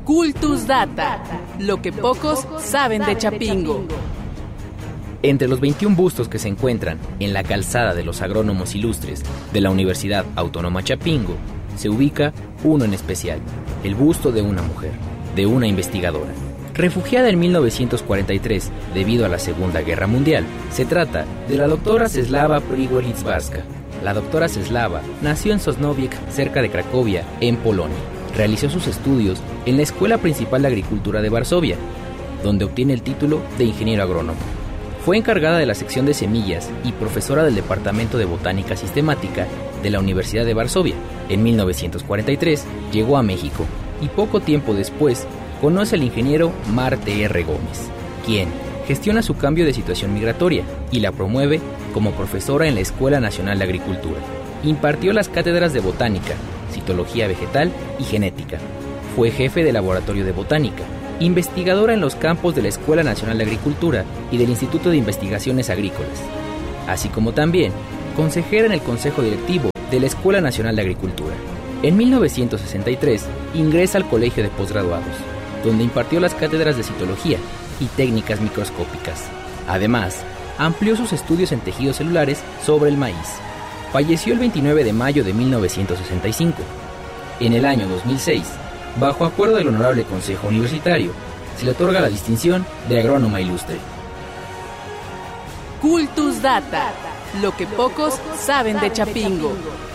Cultus Data, lo que pocos saben de Chapingo. Entre los 21 bustos que se encuentran en la calzada de los agrónomos ilustres de la Universidad Autónoma Chapingo, se ubica uno en especial, el busto de una mujer, de una investigadora. Refugiada en 1943 debido a la Segunda Guerra Mundial, se trata de la doctora Czesława Przywódzka. La doctora Czesława nació en Sosnowiec, cerca de Cracovia, en Polonia. Realizó sus estudios en la Escuela Principal de Agricultura de Varsovia, donde obtiene el título de ingeniero agrónomo. Fue encargada de la sección de semillas y profesora del Departamento de Botánica Sistemática de la Universidad de Varsovia. En 1943 llegó a México y poco tiempo después conoce al ingeniero Marte R. Gómez, quien gestiona su cambio de situación migratoria y la promueve como profesora en la Escuela Nacional de Agricultura. Impartió las cátedras de botánica, citología vegetal y genética. Fue jefe de laboratorio de botánica, investigadora en los campos de la Escuela Nacional de Agricultura y del Instituto de Investigaciones Agrícolas, así como también consejera en el Consejo Directivo de la Escuela Nacional de Agricultura. En 1963 ingresa al Colegio de Postgraduados, donde impartió las cátedras de citología y técnicas microscópicas. Además, amplió sus estudios en tejidos celulares sobre el maíz. Falleció el 29 de mayo de 1965. En el año 2006, bajo acuerdo del Honorable Consejo Universitario, se le otorga la distinción de agrónoma ilustre. Cultus Data, lo que pocos saben de Chapingo.